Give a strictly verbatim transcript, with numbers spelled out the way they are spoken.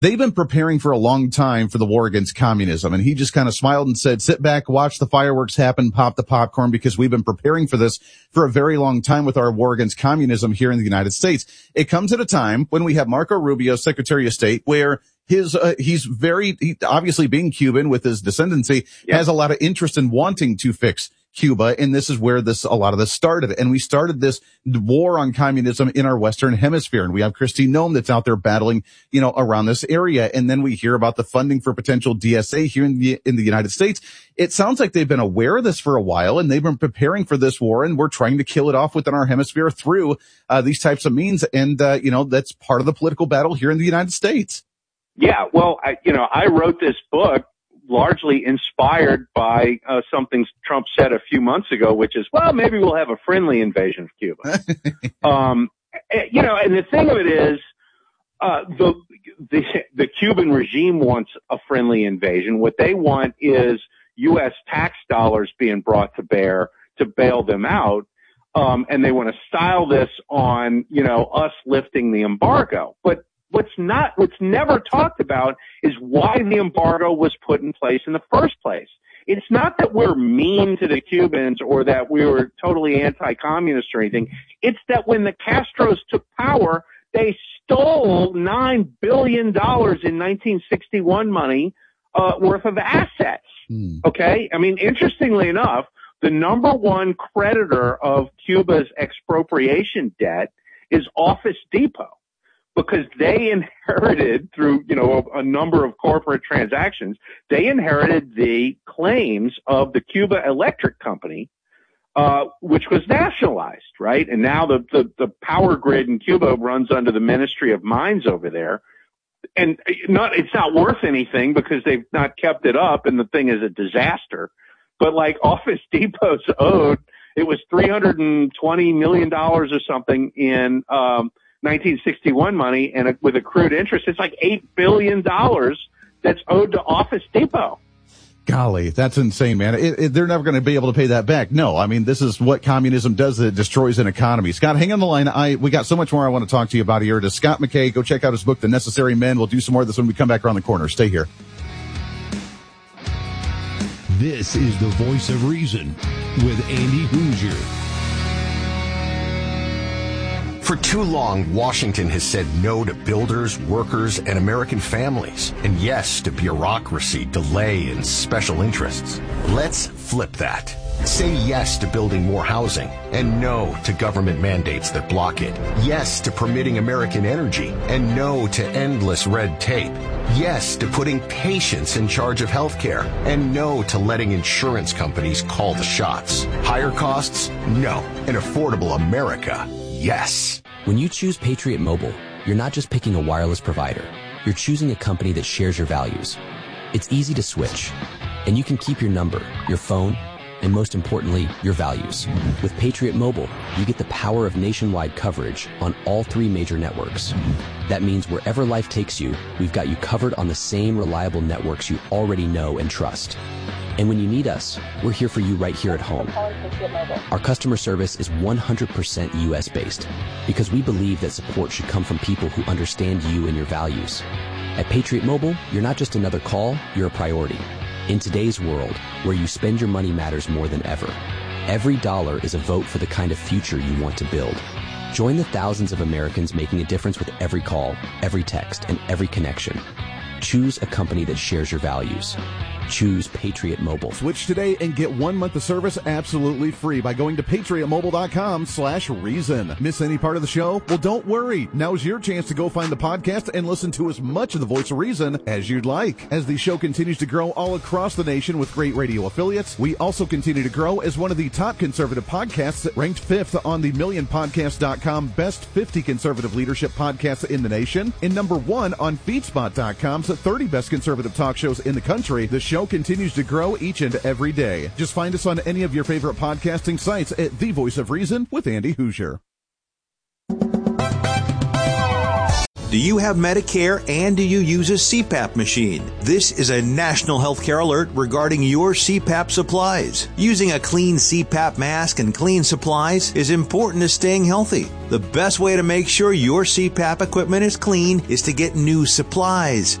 they've been preparing for a long time for the war against communism. And he just kind of smiled and said, sit back, watch the fireworks happen, pop the popcorn, because we've been preparing for this for a very long time with our war against communism here in the United States. It comes at a time when we have Marco Rubio, Secretary of State, where his, uh, he's very, he, obviously being Cuban with his descendancy, yep. has a lot of interest in wanting to fix Cuba, and this is where this a lot of this started. And we started this war on communism in our Western Hemisphere. And we have Kristi Noem that's out there battling, you know, around this area. And then we hear about the funding for potential D S A here in the in the United States. It sounds like they've been aware of this for a while, and they've been preparing for this war, and we're trying to kill it off within our hemisphere through uh, these types of means. And uh, you know, that's part of the political battle here in the United States. Yeah, well, I, you know, I wrote this book largely inspired by uh, something Trump said a few months ago, which is, well, maybe we'll have a friendly invasion of Cuba. um, you know, and the thing of it is, uh, the, the the Cuban regime wants a friendly invasion. What they want is U S tax dollars being brought to bear to bail them out, um, and they want to style this on, you know, us lifting the embargo. But What's not, what's never talked about is why the embargo was put in place in the first place. It's not that we're mean to the Cubans or that we were totally anti-communist or anything. It's that when the Castros took power, they stole nine billion dollars in nineteen sixty-one money, uh, worth of assets. Hmm. Okay? I mean, interestingly enough, the number one creditor of Cuba's expropriation debt is Office Depot, because they inherited through, you know, a, a number of corporate transactions, they inherited the claims of the Cuba Electric Company, uh, which was nationalized, right? And now the, the, the power grid in Cuba runs under the Ministry of Mines over there. And not, it's not worth anything because they've not kept it up, and the thing is a disaster. But like Office Depot's owed, it was three hundred twenty million dollars or something in, um, nineteen sixty-one money, and with accrued interest, it's like eight billion dollars that's owed to Office Depot. Golly, that's insane, man. It, it, they're never going to be able to pay that back. No, I mean, this is what communism does. It destroys an economy. Scott, hang on the line. I We got so much more I want to talk to you about here. To Scott McKay, go check out his book, The Necessary Men. We'll do some more of this when we come back around the corner. Stay here. This is the Voice of Reason with Andy Hoosier. For too long, Washington has said no to builders, workers, and American families, and yes to bureaucracy, delay, and special interests. Let's flip that. Say yes to building more housing, and no to government mandates that block it. Yes to permitting American energy, and no to endless red tape. Yes to putting patients in charge of healthcare, and no to letting insurance companies call the shots. Higher costs? No. An affordable America? Yes. When you choose Patriot Mobile, you're not just picking a wireless provider. You're choosing a company that shares your values. It's easy to switch, and you can keep your number, your phone, and most importantly, your values. With Patriot Mobile, you get the power of nationwide coverage on all three major networks. That means wherever life takes you, we've got you covered on the same reliable networks you already know and trust. And when you need us, we're here for you right here at home. Our customer service is one hundred percent U S based because we believe that support should come from people who understand you and your values. At Patriot Mobile, you're not just another call, you're a priority. In today's world, where you spend your money matters more than ever, every dollar is a vote for the kind of future you want to build. Join the thousands of Americans making a difference with every call, every text, and every connection. Choose a company that shares your values. Choose Patriot Mobile. Switch today and get one month of service absolutely free by going to patriotmobile.com slash reason. Miss any part of the show? Well, don't worry. Now's your chance to go find the podcast and listen to as much of the Voice of Reason as you'd like. As the show continues to grow all across the nation with great radio affiliates, we also continue to grow as one of the top conservative podcasts, ranked fifth on the million podcast dot com Best fifty Conservative Leadership Podcasts in the nation, and number one on feedspot dot com's thirty Best Conservative Talk Shows in the country. The show continues to grow each and every day. Just find us on any of your favorite podcasting sites at The Voice of Reason with Andy Hoosier. Do you have Medicare and do you use a C PAP machine? This is a national healthcare alert regarding your C PAP supplies. Using a clean C PAP mask and clean supplies is important to staying healthy. The best way to make sure your C PAP equipment is clean is to get new supplies.